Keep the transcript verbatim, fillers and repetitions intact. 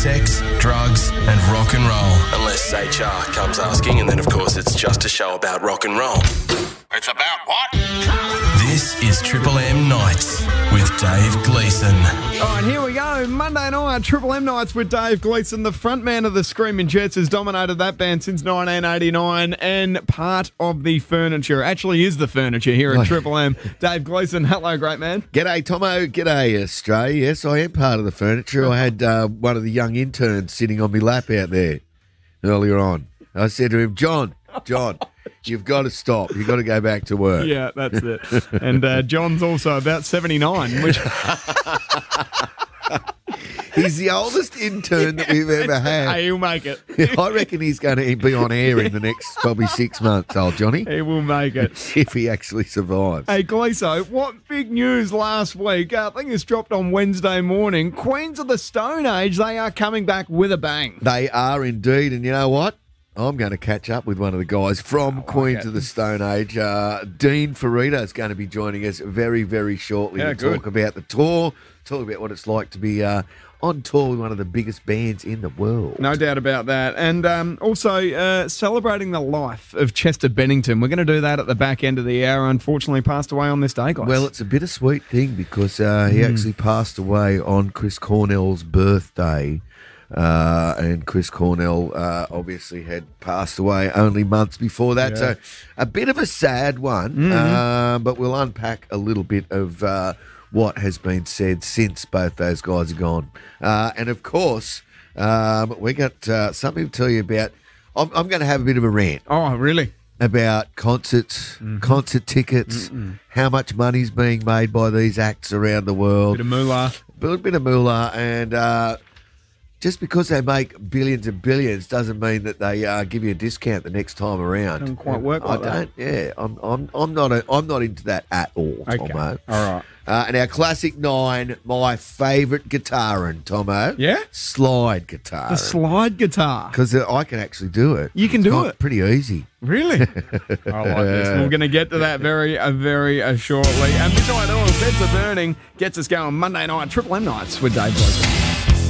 sex, drugs and rock and roll. Unless H R comes asking, and then of course it's just a show about rock and roll. It's about what? This is Triple M Nights with Dave Gleeson. All right, here we go. Monday night, Triple M Nights with Dave Gleeson. The frontman of the Screaming Jets has dominated that band since nineteen eighty-nine and part of the furniture. Actually is the furniture here at Triple M. Dave Gleeson, hello, great man. G'day, Tomo. G'day, Australia. Yes, I am part of the furniture. I had uh, one of the young interns sitting on my lap out there earlier on. I said to him, John, John, you've got to stop. You've got to go back to work. Yeah, that's it. And uh, John's also about seventy-nine, which... He's the oldest intern that we've ever had. Hey, he'll make it. I reckon he's going to be on air in the next probably six months, old Johnny. He will make it. If he actually survives. Hey, Gleeso, what big news last week? Uh, I think it's dropped on Wednesday morning. Queens of the Stone Age, they are coming back with a bang. They are indeed, and you know what? I'm going to catch up with one of the guys from like Queens it. of the Stone Age. Uh, Dean Farida is going to be joining us very, very shortly Yeah, to good. talk about the tour, talk about what it's like to be uh, on tour with one of the biggest bands in the world. No doubt about that. And um, also uh, celebrating the life of Chester Bennington. We're going to do that at the back end of the hour. Unfortunately, passed away on this day, guys. Well, it's a bittersweet thing because uh, he Mm. actually passed away on Chris Cornell's birthday. Uh, and Chris Cornell uh, obviously had passed away only months before that. Yeah. So a bit of a sad one, Mm-hmm. uh, but we'll unpack a little bit of uh, what has been said since both those guys are gone. Uh, and, of course, um, we got uh, something to tell you about. I'm, I'm going to have a bit of a rant Oh, really? about concerts, Mm-hmm. concert tickets, how much money's being made by these acts around the world. Bit of moolah. A little bit of moolah, and uh, just because they make billions and billions doesn't mean that they uh, give you a discount the next time around. Doesn't quite work I like that. don't. Yeah, I'm. I'm. I'm not. A, I'm not into that at all, Okay. Tomo. All right. Uh, and our classic nine, my favourite guitarin, Tomo. Yeah? Slide guitar. The slide guitar. Because I can actually do it. You can It's do not it? Pretty easy. Really? I like this. We're going to get to that very, uh, very uh, shortly. And Midnight Oil, Beds Are Burning, gets us going Monday night, Triple M Nights with Dave Gleeson.